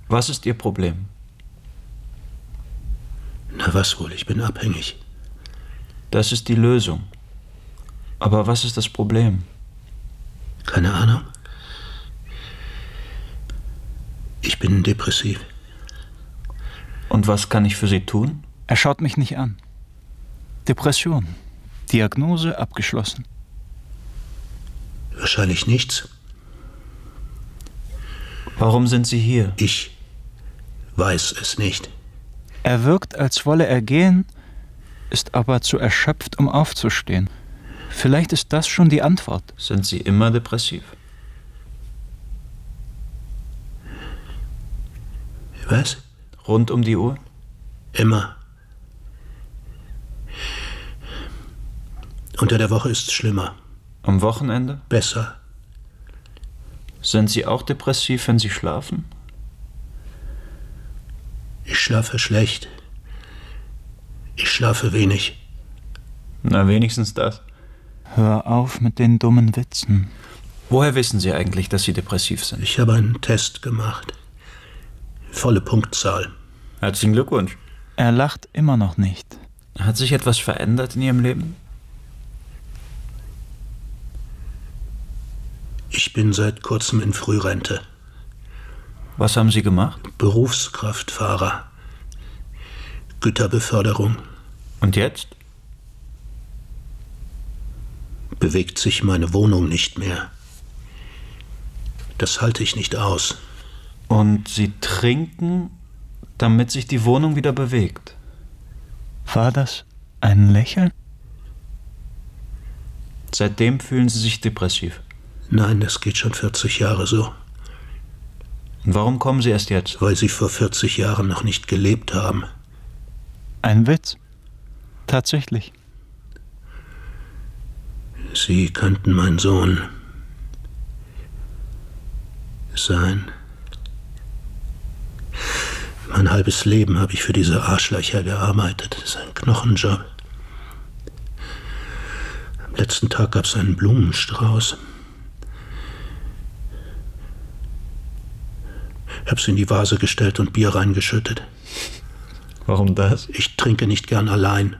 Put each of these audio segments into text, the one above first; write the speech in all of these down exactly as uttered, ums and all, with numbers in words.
Was ist Ihr Problem? Na was wohl, ich bin abhängig. Das ist die Lösung. Aber was ist das Problem? Keine Ahnung. Ich bin depressiv. Und was kann ich für Sie tun? Er schaut mich nicht an. Depression. Diagnose abgeschlossen. Wahrscheinlich nichts. Warum sind Sie hier? Ich weiß es nicht. Er wirkt, als wolle er gehen, ist aber zu erschöpft, um aufzustehen. Vielleicht ist das schon die Antwort. Sind Sie immer depressiv? Was? Rund um die Uhr? Immer. Unter der Woche ist es schlimmer. Am Wochenende? Besser. Sind Sie auch depressiv, wenn Sie schlafen? Ich schlafe schlecht. Ich schlafe wenig. Na, wenigstens das. Hör auf mit den dummen Witzen. Woher wissen Sie eigentlich, dass Sie depressiv sind? Ich habe einen Test gemacht. Volle Punktzahl. Herzlichen Glückwunsch. Er lacht immer noch nicht. Hat sich etwas verändert in Ihrem Leben? Ich bin seit kurzem in Frührente. Was haben Sie gemacht? Berufskraftfahrer. Güterbeförderung. Und jetzt? Bewegt sich meine Wohnung nicht mehr. Das halte ich nicht aus. Und Sie trinken, damit sich die Wohnung wieder bewegt? War das ein Lächeln? Seitdem fühlen Sie sich depressiv? Nein, das geht schon vierzig Jahre so. Und warum kommen Sie erst jetzt? Weil Sie vor vierzig Jahren noch nicht gelebt haben. Ein Witz. Tatsächlich. Sie könnten mein Sohn sein. Mein halbes Leben habe ich für diese Arschlöcher gearbeitet. Das ist ein Knochenjob. Am letzten Tag gab es einen Blumenstrauß. Ich habe es in die Vase gestellt und Bier reingeschüttet. Warum das? Ich trinke nicht gern allein.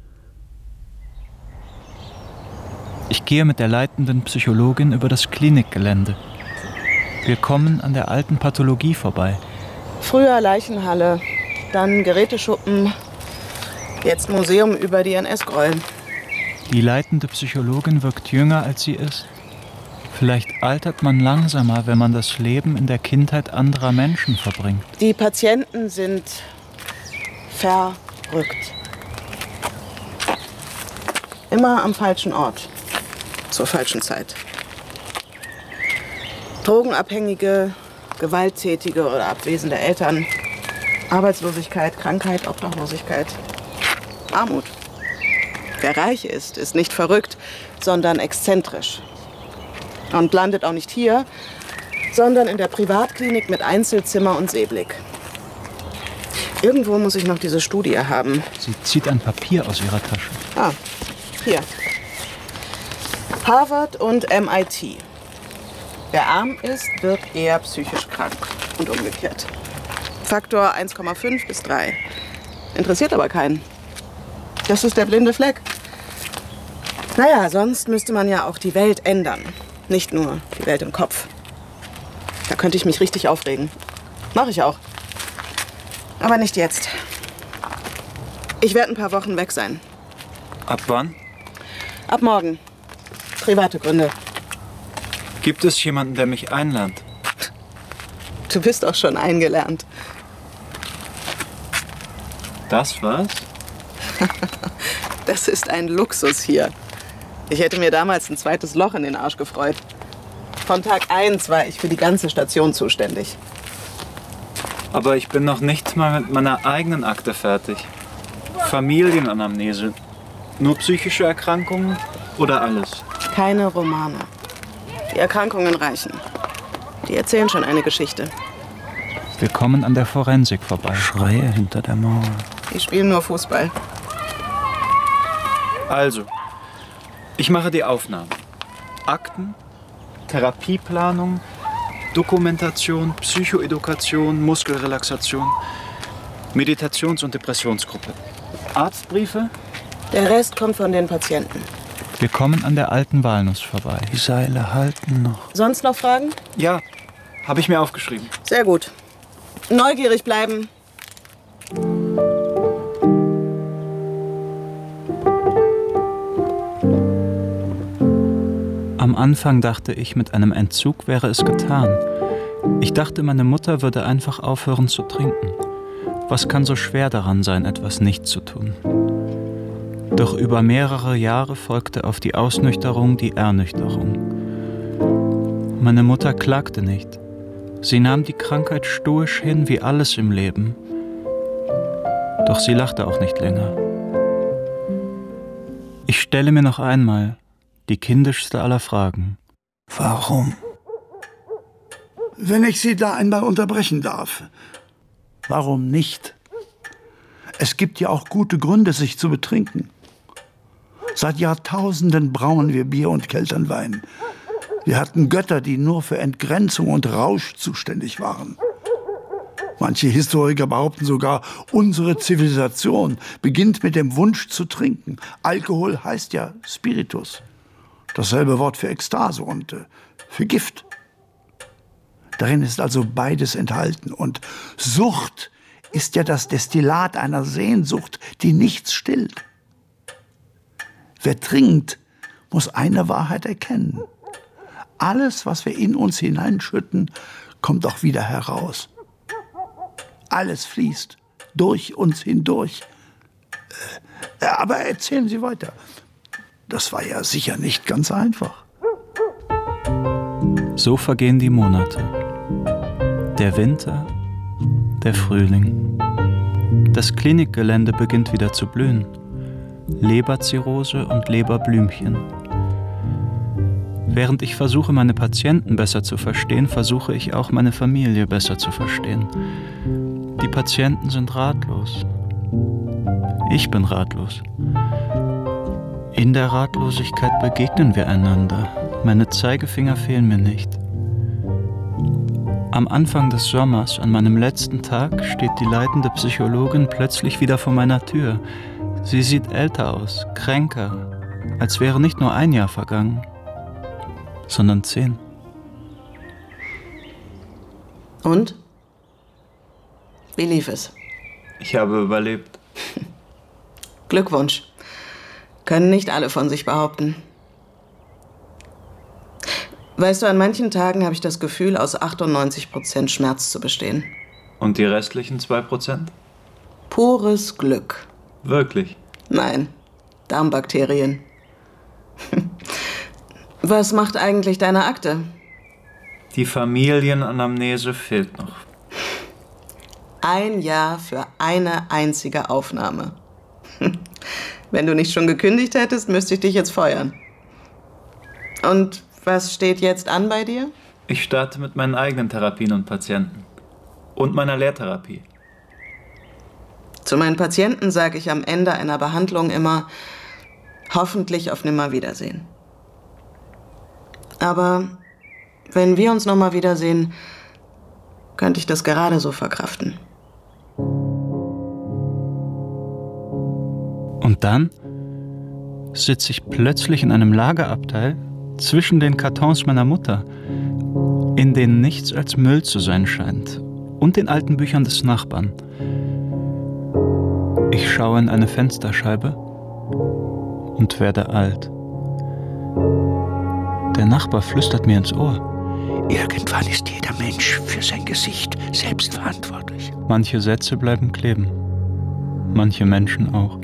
Ich gehe mit der leitenden Psychologin über das Klinikgelände. Wir kommen an der alten Pathologie vorbei. Früher Leichenhalle, dann Geräteschuppen, jetzt Museum über die N S-Gräuel. Die leitende Psychologin wirkt jünger, als sie ist. Vielleicht altert man langsamer, wenn man das Leben in der Kindheit anderer Menschen verbringt. Die Patienten sind verrückt. Immer am falschen Ort, zur falschen Zeit. Drogenabhängige, gewalttätige oder abwesende Eltern, Arbeitslosigkeit, Krankheit, Obdachlosigkeit, Armut. Wer reich ist, ist nicht verrückt, sondern exzentrisch. Und landet auch nicht hier, sondern in der Privatklinik mit Einzelzimmer und Seeblick. Irgendwo muss ich noch diese Studie haben. Sie zieht ein Papier aus ihrer Tasche. Ah, hier. Harvard und M I T. Wer arm ist, wird eher psychisch krank und umgekehrt. Faktor eins Komma fünf bis drei. Interessiert aber keinen. Das ist der blinde Fleck. Naja, sonst müsste man ja auch die Welt ändern. Nicht nur die Welt im Kopf. Da könnte ich mich richtig aufregen. Mache ich auch. Aber nicht jetzt. Ich werde ein paar Wochen weg sein. Ab wann? Ab morgen. Private Gründe. Gibt es jemanden, der mich einlernt? Du bist auch schon eingelernt. Das war's? Das ist ein Luxus hier. Ich hätte mir damals ein zweites Loch in den Arsch gefreut. Von Tag eins war ich für die ganze Station zuständig. Aber ich bin noch nicht mal mit meiner eigenen Akte fertig. Familienanamnese. Nur psychische Erkrankungen oder alles? Keine Romane. Die Erkrankungen reichen. Die erzählen schon eine Geschichte. Wir kommen an der Forensik vorbei. Schreie hinter der Mauer. Die spielen nur Fußball. Also, ich mache die Aufnahmen. Akten, Therapieplanung, Dokumentation, Psychoedukation, Muskelrelaxation, Meditations- und Depressionsgruppe. Arztbriefe? Der Rest kommt von den Patienten. Wir kommen an der alten Walnuss vorbei. Die Seile halten noch. Sonst noch Fragen? Ja, habe ich mir aufgeschrieben. Sehr gut. Neugierig bleiben. Am Anfang dachte ich, mit einem Entzug wäre es getan. Ich dachte, meine Mutter würde einfach aufhören zu trinken. Was kann so schwer daran sein, etwas nicht zu tun? Doch über mehrere Jahre folgte auf die Ausnüchterung die Ernüchterung. Meine Mutter klagte nicht. Sie nahm die Krankheit stoisch hin, wie alles im Leben. Doch sie lachte auch nicht länger. Ich stelle mir noch einmal die kindischste aller Fragen. Warum? Wenn ich Sie da einmal unterbrechen darf. Warum nicht? Es gibt ja auch gute Gründe, sich zu betrinken. Seit Jahrtausenden brauen wir Bier und keltern Wein. Wir hatten Götter, die nur für Entgrenzung und Rausch zuständig waren. Manche Historiker behaupten sogar, unsere Zivilisation beginnt mit dem Wunsch zu trinken. Alkohol heißt ja Spiritus. Dasselbe Wort für Ekstase und äh, für Gift. Darin ist also beides enthalten. Und Sucht ist ja das Destillat einer Sehnsucht, die nichts stillt. Wer trinkt, muss eine Wahrheit erkennen. Alles, was wir in uns hineinschütten, kommt auch wieder heraus. Alles fließt durch uns hindurch. Äh, aber erzählen Sie weiter. Das war ja sicher nicht ganz einfach. So vergehen die Monate. Der Winter, der Frühling. Das Klinikgelände beginnt wieder zu blühen. Leberzirrhose und Leberblümchen. Während ich versuche, meine Patienten besser zu verstehen, versuche ich auch, meine Familie besser zu verstehen. Die Patienten sind ratlos. Ich bin ratlos. In der Ratlosigkeit begegnen wir einander. Meine Zeigefinger fehlen mir nicht. Am Anfang des Sommers, an meinem letzten Tag, steht die leitende Psychologin plötzlich wieder vor meiner Tür. Sie sieht älter aus, kränker, als wäre nicht nur ein Jahr vergangen, sondern zehn. Und? Wie lief es? Ich habe überlebt. Glückwunsch. Können nicht alle von sich behaupten. Weißt du, an manchen Tagen habe ich das Gefühl, aus achtundneunzig Prozent Schmerz zu bestehen. Und die restlichen zwei Prozent? Pures Glück. Wirklich? Nein, Darmbakterien. Was macht eigentlich deine Akte? Die Familienanamnese fehlt noch. Ein Jahr für eine einzige Aufnahme. Wenn du nicht schon gekündigt hättest, müsste ich dich jetzt feuern. Und was steht jetzt an bei dir? Ich starte mit meinen eigenen Therapien und Patienten. Und meiner Lehrtherapie. Zu meinen Patienten sage ich am Ende einer Behandlung immer, hoffentlich auf Nimmerwiedersehen. Aber wenn wir uns noch mal wiedersehen, könnte ich das gerade so verkraften. Und dann sitze ich plötzlich in einem Lagerabteil zwischen den Kartons meiner Mutter, in denen nichts als Müll zu sein scheint, und den alten Büchern des Nachbarn. Ich schaue in eine Fensterscheibe und werde alt. Der Nachbar flüstert mir ins Ohr. Irgendwann ist jeder Mensch für sein Gesicht selbst verantwortlich. Manche Sätze bleiben kleben, manche Menschen auch.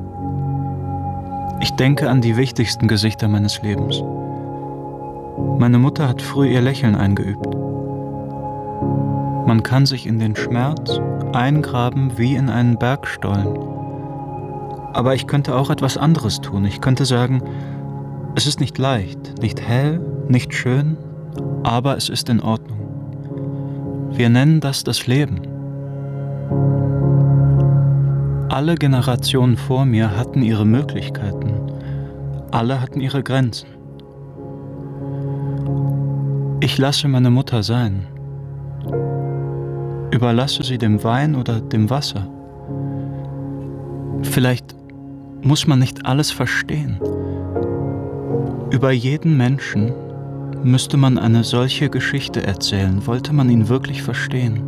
Ich denke an die wichtigsten Gesichter meines Lebens. Meine Mutter hat früh ihr Lächeln eingeübt. Man kann sich in den Schmerz eingraben wie in einen Bergstollen. Aber ich könnte auch etwas anderes tun. Ich könnte sagen, es ist nicht leicht, nicht hell, nicht schön, aber es ist in Ordnung. Wir nennen das das Leben. Alle Generationen vor mir hatten ihre Möglichkeiten. Alle hatten ihre Grenzen. Ich lasse meine Mutter sein. Überlasse sie dem Wein oder dem Wasser. Vielleicht muss man nicht alles verstehen. Über jeden Menschen müsste man eine solche Geschichte erzählen, wollte man ihn wirklich verstehen.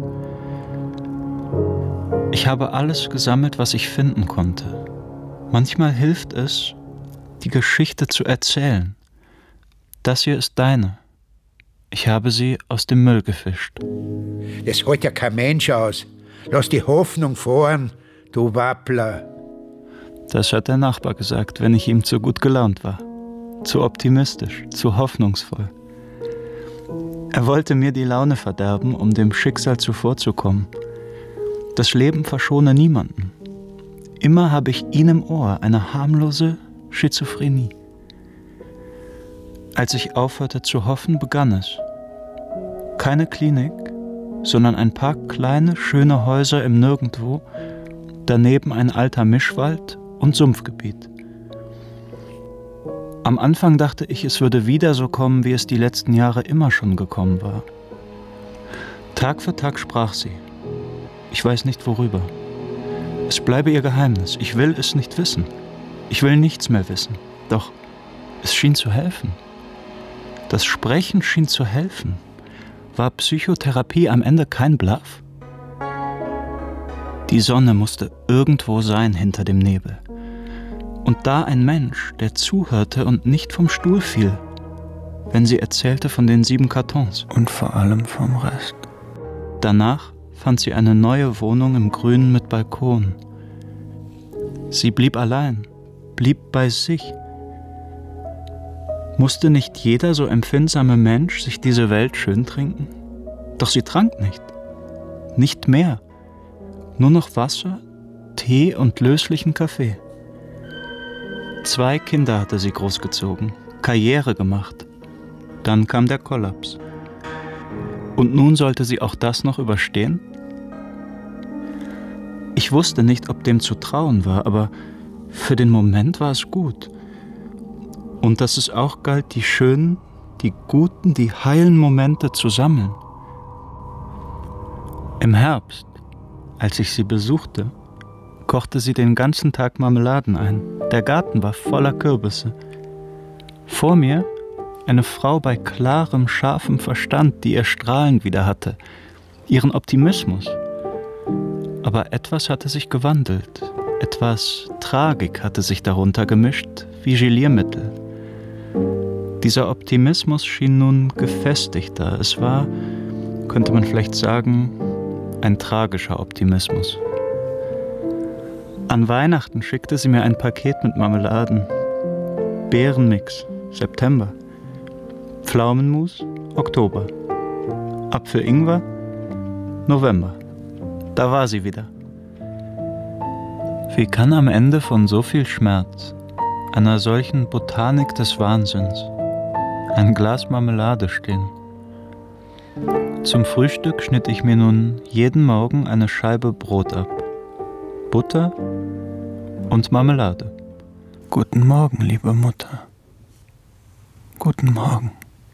Ich habe alles gesammelt, was ich finden konnte. Manchmal hilft es, die Geschichte zu erzählen. Das hier ist deine. Ich habe sie aus dem Müll gefischt. Das hält ja kein Mensch aus. Lass die Hoffnung fahren, du Wappler. Das hat der Nachbar gesagt, wenn ich ihm zu gut gelaunt war. Zu optimistisch, zu hoffnungsvoll. Er wollte mir die Laune verderben, um dem Schicksal zuvorzukommen. Das Leben verschone niemanden. Immer habe ich ihn im Ohr, eine harmlose Schizophrenie. Als ich aufhörte zu hoffen, begann es. Keine Klinik, sondern ein paar kleine, schöne Häuser im Nirgendwo, daneben ein alter Mischwald und Sumpfgebiet. Am Anfang dachte ich, es würde wieder so kommen, wie es die letzten Jahre immer schon gekommen war. Tag für Tag sprach sie. Ich weiß nicht worüber. Es bleibe ihr Geheimnis. Ich will es nicht wissen. Ich will nichts mehr wissen. Doch es schien zu helfen. Das Sprechen schien zu helfen. War Psychotherapie am Ende kein Bluff? Die Sonne musste irgendwo sein hinter dem Nebel. Und da ein Mensch, der zuhörte und nicht vom Stuhl fiel, wenn sie erzählte von den sieben Kartons. Und vor allem vom Rest. Danach fand sie eine neue Wohnung im Grünen mit Balkon. Sie blieb allein, blieb bei sich. Musste nicht jeder so empfindsame Mensch sich diese Welt schön trinken? Doch sie trank nicht. Nicht mehr. Nur noch Wasser, Tee und löslichen Kaffee. Zwei Kinder hatte sie großgezogen, Karriere gemacht. Dann kam der Kollaps. Und nun sollte sie auch das noch überstehen? Ich wusste nicht, ob dem zu trauen war, aber für den Moment war es gut. Und dass es auch galt, die schönen, die guten, die heilen Momente zu sammeln. Im Herbst, als ich sie besuchte, kochte sie den ganzen Tag Marmeladen ein. Der Garten war voller Kürbisse. Vor mir eine Frau bei klarem, scharfem Verstand, die ihr Strahlen wieder hatte, ihren Optimismus. Aber etwas hatte sich gewandelt. Etwas Tragik hatte sich darunter gemischt, wie Geliermittel. Dieser Optimismus schien nun gefestigter. Es war, könnte man vielleicht sagen, ein tragischer Optimismus. An Weihnachten schickte sie mir ein Paket mit Marmeladen. Beerenmix, September. Pflaumenmus, Oktober. Apfel-Ingwer, November. Da war sie wieder. Wie kann am Ende von so viel Schmerz, einer solchen Botanik des Wahnsinns, ein Glas Marmelade stehen? Zum Frühstück schnitt ich mir nun jeden Morgen eine Scheibe Brot ab. Butter und Marmelade. Guten Morgen, liebe Mutter. Guten Morgen.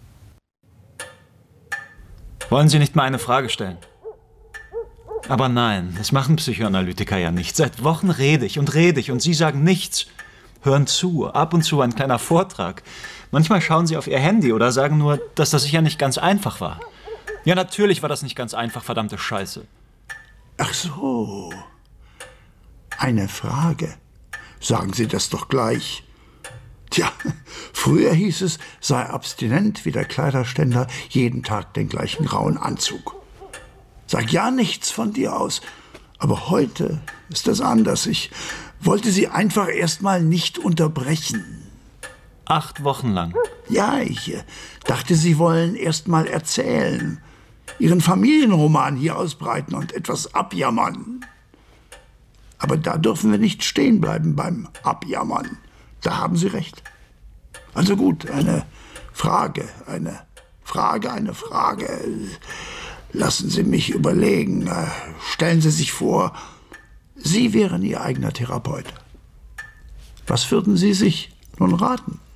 Wollen Sie nicht mal eine Frage stellen? Aber nein, das machen Psychoanalytiker ja nicht. Seit Wochen rede ich und rede ich und Sie sagen nichts. Hören zu, ab und zu ein kleiner Vortrag. Manchmal schauen Sie auf Ihr Handy oder sagen nur, dass das sicher nicht ganz einfach war. Ja, natürlich war das nicht ganz einfach, verdammte Scheiße. Ach so. Eine Frage. Sagen Sie das doch gleich. Tja, früher hieß es, sei abstinent wie der Kleiderständer, jeden Tag den gleichen grauen Anzug. Sag ja nichts von dir aus. Aber heute ist das anders. Ich wollte Sie einfach erst mal nicht unterbrechen. Acht Wochen lang? Ja, ich dachte, Sie wollen erst mal erzählen. Ihren Familienroman hier ausbreiten und etwas abjammern. Aber da dürfen wir nicht stehen bleiben beim Abjammern. Da haben Sie recht. Also gut, eine Frage, eine Frage, eine Frage. Lassen Sie mich überlegen. Stellen Sie sich vor, Sie wären Ihr eigener Therapeut. Was würden Sie sich nun raten?